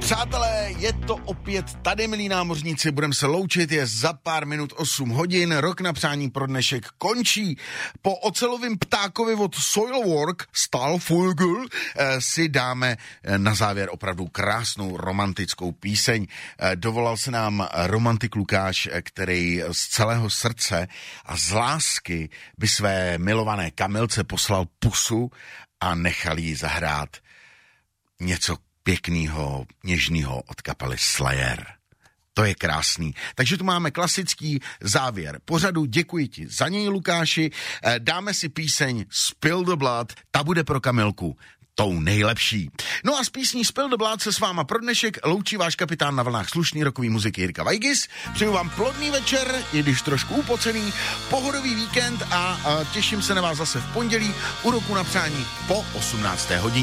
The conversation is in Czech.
Přátelé, je to opět tady, milí námořníci, budeme se loučit, je za pár minut 8 hodin, rok na přání pro dnešek končí. Po ocelovým ptákovi od Soilwork, Stahlvogel, si dáme na závěr opravdu krásnou romantickou píseň. Dovolal se nám romantik Lukáš, který z celého srdce a z lásky by své milované Kamilce poslal pusu a nechal jí zahrát něco pěknýho, něžnýho od kapely Slayer. To je krásný. Takže tu máme klasický závěr pořadu. Děkuji ti za něj, Lukáši. Dáme si píseň Spill the Blood. Ta bude pro Kamilku tou nejlepší. No a s písní Spill the Blood se s váma pro dnešek loučí váš kapitán na vlnách slušný rokový muziky Jirka Vajgis. Přeju vám plodný večer, i když trošku upocený, pohodový víkend a těším se na vás zase v pondělí u roku na přání po 18. hodině.